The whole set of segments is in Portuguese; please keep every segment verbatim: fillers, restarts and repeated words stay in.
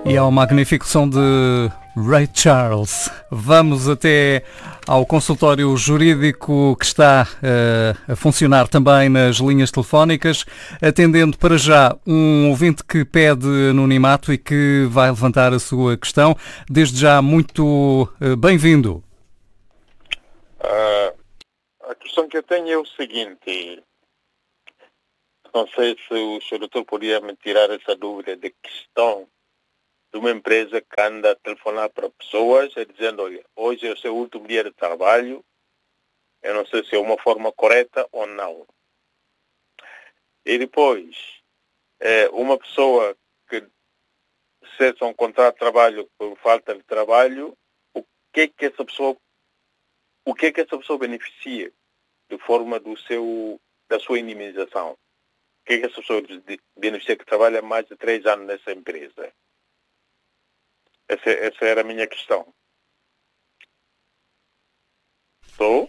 E é um magnífico som de Ray Charles. Vamos até ao consultório jurídico que está uh, a funcionar também nas linhas telefónicas, atendendo para já um ouvinte que pede anonimato e que vai levantar a sua questão. Desde já, muito uh, bem-vindo. Uh, a questão que eu tenho é o seguinte: não sei se o senhor doutor podia me tirar essa dúvida de questão de uma empresa que anda a telefonar para pessoas dizendo, olha, hoje é o seu último dia de trabalho. Eu não sei se é uma forma correta ou não. E depois, é, uma pessoa que cessa um contrato de trabalho por falta de trabalho, o que é que essa pessoa, o que é que essa pessoa beneficia de forma do seu, da sua indemnização? O que é que essa pessoa beneficia que trabalha mais de três anos nessa empresa? Essa, essa era a minha questão. Estou?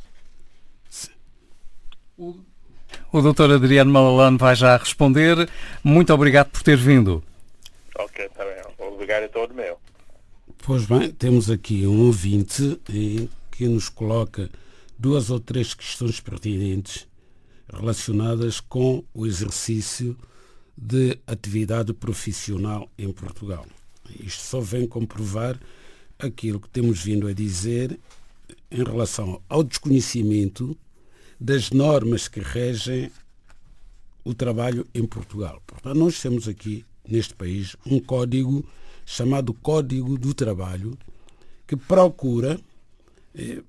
O, o doutor Adriano Malalane vai já responder. Muito obrigado por ter vindo. Ok, está bem. Obrigado a todo meu. Pois bem, temos aqui um ouvinte eh, que nos coloca duas ou três questões pertinentes relacionadas com o exercício de atividade profissional em Portugal. Isto só vem comprovar aquilo que temos vindo a dizer em relação ao desconhecimento das normas que regem o trabalho em Portugal. Portanto, nós temos aqui, neste país, um código chamado Código do Trabalho que procura eh,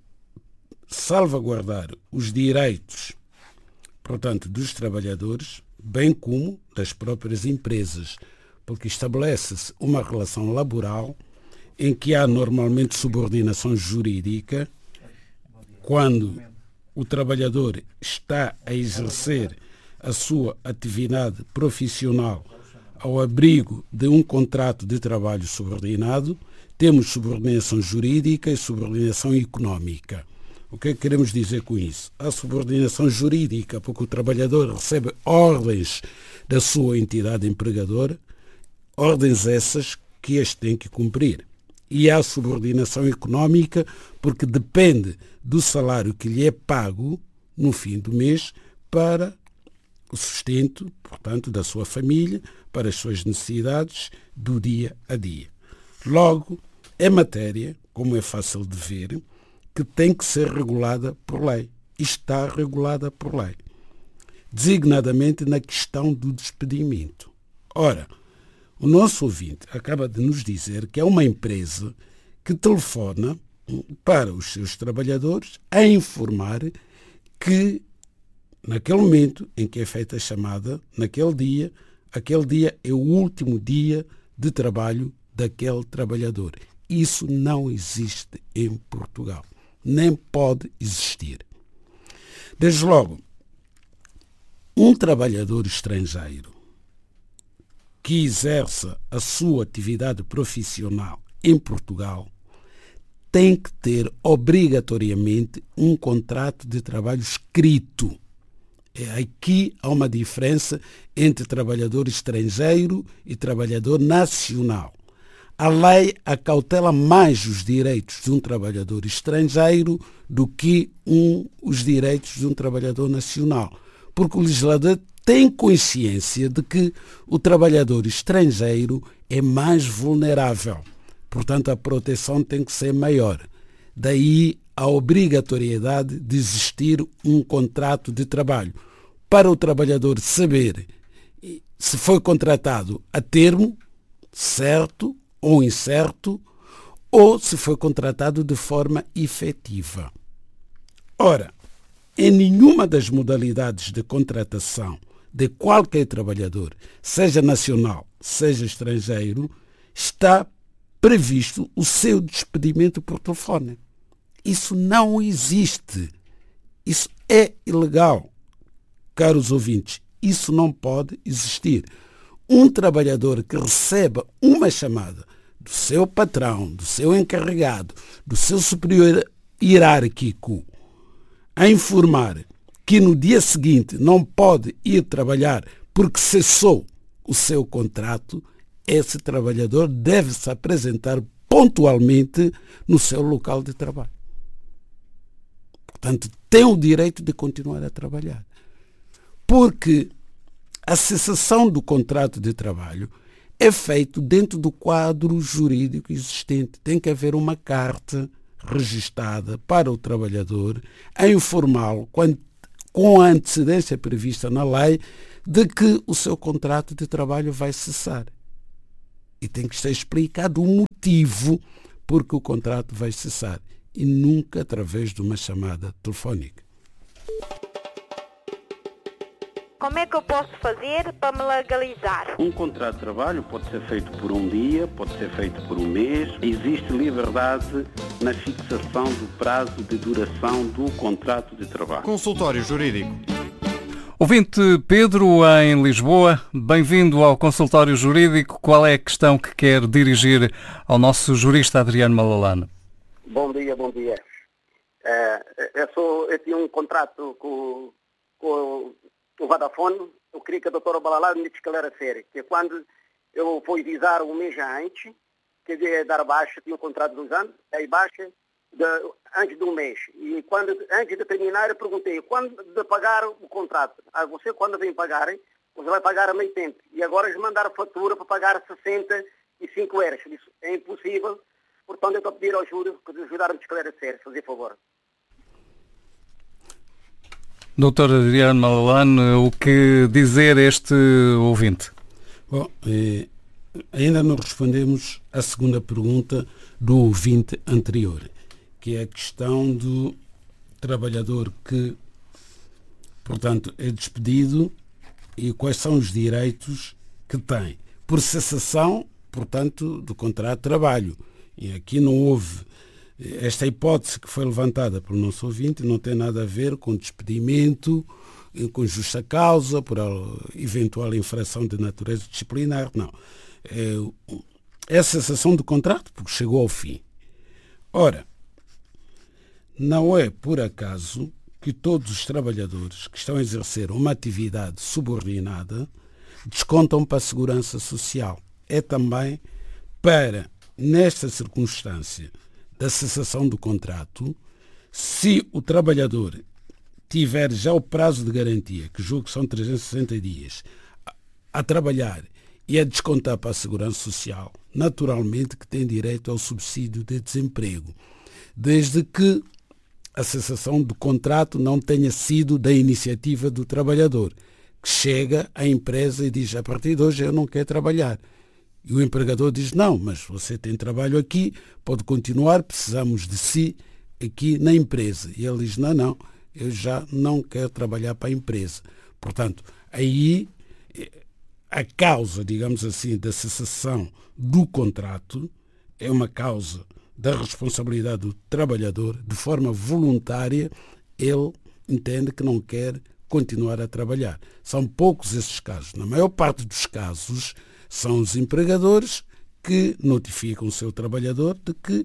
salvaguardar os direitos, portanto, dos trabalhadores, bem como das próprias empresas, porque estabelece-se uma relação laboral em que há normalmente subordinação jurídica quando o trabalhador está a exercer a sua atividade profissional ao abrigo de um contrato de trabalho subordinado. Temos subordinação jurídica e subordinação económica. O que é que queremos dizer com isso? A subordinação jurídica, porque o trabalhador recebe ordens da sua entidade empregadora, ordens essas que este tem que cumprir. E há subordinação económica porque depende do salário que lhe é pago no fim do mês para o sustento, portanto, da sua família, para as suas necessidades do dia a dia. Logo, é matéria, como é fácil de ver, que tem que ser regulada por lei. Está regulada por lei. Designadamente na questão do despedimento. Ora, o nosso ouvinte acaba de nos dizer que é uma empresa que telefona para os seus trabalhadores a informar que, naquele momento em que é feita a chamada, naquele dia, aquele dia é o último dia de trabalho daquele trabalhador. Isso não existe em Portugal. Nem pode existir. Desde logo, um trabalhador estrangeiro que exerça a sua atividade profissional em Portugal tem que ter obrigatoriamente um contrato de trabalho escrito. Aqui há uma diferença entre trabalhador estrangeiro e trabalhador nacional. A lei acautela mais os direitos de um trabalhador estrangeiro do que um, os direitos de um trabalhador nacional, porque o legislador tem consciência de que o trabalhador estrangeiro é mais vulnerável. Portanto, a proteção tem que ser maior. Daí a obrigatoriedade de existir um contrato de trabalho, para o trabalhador saber se foi contratado a termo, certo ou incerto, ou se foi contratado de forma efetiva. Ora, em nenhuma das modalidades de contratação de qualquer trabalhador, seja nacional, seja estrangeiro, está previsto o seu despedimento por telefone. Isso não existe. Isso é ilegal. Caros ouvintes, isso não pode existir. Um trabalhador que receba uma chamada do seu patrão, do seu encarregado, do seu superior hierárquico, a informar que no dia seguinte não pode ir trabalhar porque cessou o seu contrato, esse trabalhador deve se apresentar pontualmente no seu local de trabalho. Portanto, tem o direito de continuar a trabalhar. Porque a cessação do contrato de trabalho é feito dentro do quadro jurídico existente. Tem que haver uma carta registada para o trabalhador a informá-lo com a antecedência prevista na lei de que o seu contrato de trabalho vai cessar. E tem que estar explicado o motivo por que o contrato vai cessar. E nunca através de uma chamada telefónica. Como é que eu posso fazer para me legalizar? Um contrato de trabalho pode ser feito por um dia, pode ser feito por um mês. Existe liberdade na fixação do prazo de duração do contrato de trabalho. Consultório Jurídico. Ouvinte Pedro, em Lisboa, bem-vindo ao Consultório Jurídico. Qual é a questão que quer dirigir ao nosso jurista Adriano Malalane? Bom dia, bom dia. Uh, eu, sou, eu tinha um contrato com, com o Vodafone. Eu queria que a doutora Malalane me esclarecesse que quando eu fui visar um mês antes, que ia dar baixa, tinha um contrato de dois anos, aí baixa de, antes de um mês. E quando, antes de terminar, eu perguntei, quando de pagar o contrato? Ah, você quando vem pagar, você vai pagar a meio tempo. E agora eles mandaram fatura para pagar sessenta e cinco euros. Isso é impossível. Portanto, eu estou a pedir ao júri que ajudaram a esclarecer, fazer favor. doutor Adriano Malalane, o que dizer a este ouvinte? Bom, eh, ainda não respondemos à segunda pergunta do ouvinte anterior, que é a questão do trabalhador que, portanto, é despedido e quais são os direitos que tem por cessação, portanto, do contrato de trabalho. E aqui não houve esta hipótese que foi levantada pelo nosso ouvinte, não tem nada a ver com despedimento, com justa causa, por eventual infração de natureza disciplinar, não. É a cessação do contrato, porque chegou ao fim. Ora, não é por acaso que todos os trabalhadores que estão a exercer uma atividade subordinada descontam para a segurança social. É também para, nesta circunstância da cessação do contrato, se o trabalhador tiver já o prazo de garantia, que julgo que são trezentos e sessenta dias, a, a trabalhar e a descontar para a segurança social, naturalmente que tem direito ao subsídio de desemprego, desde que a cessação do contrato não tenha sido da iniciativa do trabalhador, que chega à empresa e diz, a partir de hoje eu não quero trabalhar. E o empregador diz, não, mas você tem trabalho aqui, pode continuar, precisamos de si aqui na empresa. E ele diz, não, não, eu já não quero trabalhar para a empresa. Portanto, aí a causa, digamos assim, da cessação do contrato é uma causa da responsabilidade do trabalhador, de forma voluntária, ele entende que não quer continuar a trabalhar. São poucos esses casos. Na maior parte dos casos, são os empregadores que notificam o seu trabalhador de que,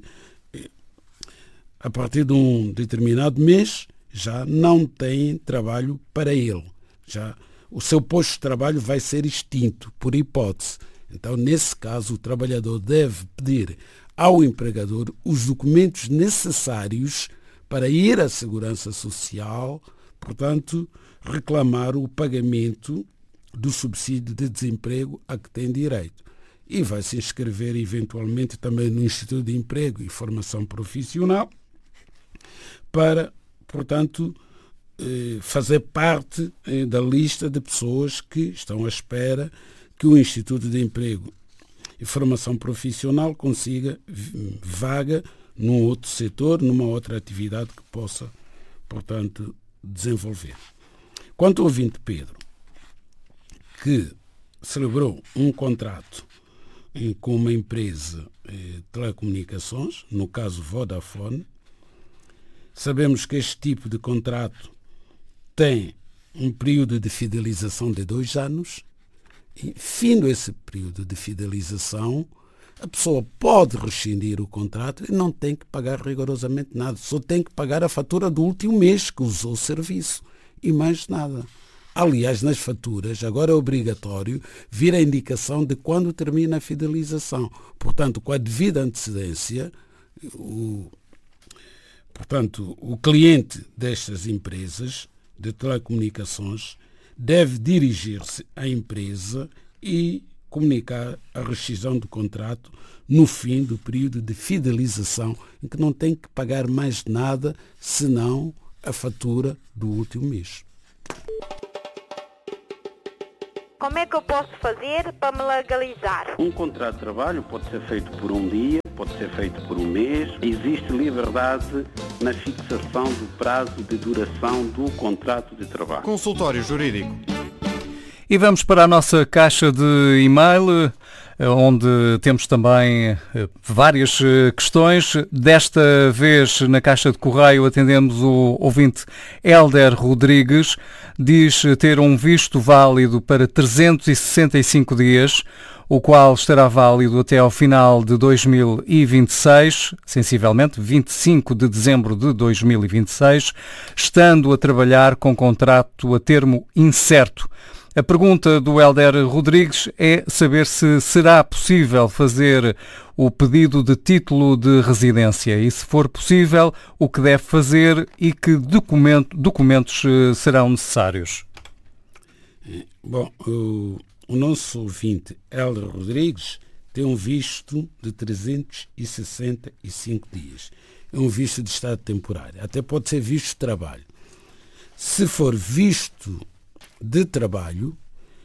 a partir de um determinado mês, já não tem trabalho para ele. Já o seu posto de trabalho vai ser extinto, por hipótese. Então, nesse caso, o trabalhador deve pedir ao empregador os documentos necessários para ir à Segurança Social, portanto, reclamar o pagamento do subsídio de desemprego a que tem direito. E vai se inscrever eventualmente também no Instituto de Emprego e Formação Profissional para, portanto, fazer parte da lista de pessoas que estão à espera que o Instituto de Emprego e Formação Profissional consiga vaga num outro setor, numa outra atividade que possa, portanto, desenvolver. Quanto ao ouvinte Pedro, que celebrou um contrato com uma empresa de telecomunicações, no caso Vodafone, sabemos que este tipo de contrato tem um período de fidelização de dois anos e, findo esse período de fidelização, a pessoa pode rescindir o contrato e não tem que pagar rigorosamente nada, só tem que pagar a fatura do último mês que usou o serviço e mais nada. Aliás, nas faturas, agora é obrigatório vir a indicação de quando termina a fidelização. Portanto, com a devida antecedência, o, portanto, o cliente destas empresas de telecomunicações deve dirigir-se à empresa e comunicar a rescisão do contrato no fim do período de fidelização, em que não tem que pagar mais nada, senão a fatura do último mês. Como é que eu posso fazer para me legalizar? Um contrato de trabalho pode ser feito por um dia, pode ser feito por um mês. Existe liberdade na fixação do prazo de duração do contrato de trabalho. Consultório Jurídico. E vamos para a nossa caixa de e-mail, onde temos também várias questões. Desta vez, na caixa de correio, atendemos o ouvinte Hélder Rodrigues. Diz ter um visto válido para trezentos e sessenta e cinco dias, o qual estará válido até ao final de dois mil e vinte e seis, sensivelmente vinte e cinco de dezembro de dois mil e vinte e seis, estando a trabalhar com contrato a termo incerto. A pergunta do Hélder Rodrigues é saber se será possível fazer o pedido de título de residência e, se for possível, o que deve fazer e que documento, documentos serão necessários. Bom, o, o nosso ouvinte Hélder Rodrigues tem um visto de trezentos e sessenta e cinco dias. É um visto de estado temporário. Até pode ser visto de trabalho. Se for visto de trabalho,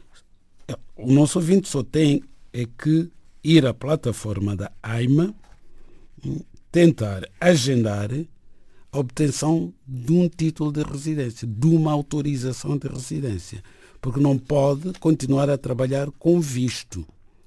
o nosso ouvinte só tem é que ir à plataforma da AIMA, tentar agendar a obtenção de um título de residência, de uma autorização de residência, porque não pode continuar a trabalhar com visto.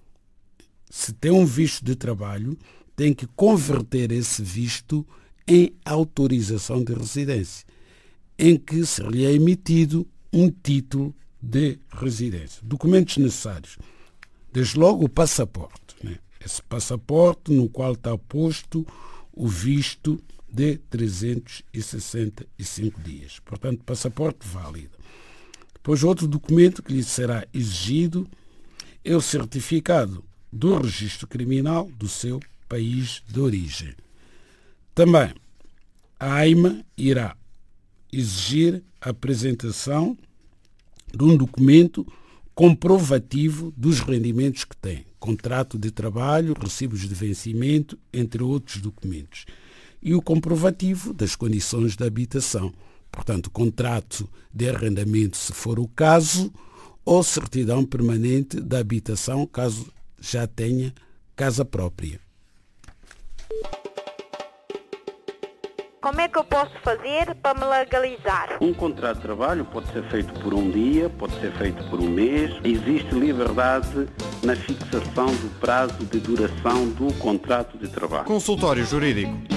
Se tem um visto de trabalho, tem que converter esse visto em autorização de residência, em que se lhe é emitido um título de residência. Documentos necessários. Desde logo o passaporte. Né? Esse passaporte no qual está posto o visto de trezentos e sessenta e cinco dias. Portanto, passaporte válido. Depois, outro documento que lhe será exigido é o certificado do registro criminal do seu país de origem. Também, a AIMA irá exigir a apresentação de um documento comprovativo dos rendimentos que tem, contrato de trabalho, recibos de vencimento, entre outros documentos. E o comprovativo das condições de habitação, portanto, contrato de arrendamento, se for o caso, ou certidão permanente da habitação, caso já tenha casa própria. Como é que eu posso fazer para me legalizar? Um contrato de trabalho pode ser feito por um dia, pode ser feito por um mês. Existe liberdade na fixação do prazo de duração do contrato de trabalho. Consultório Jurídico.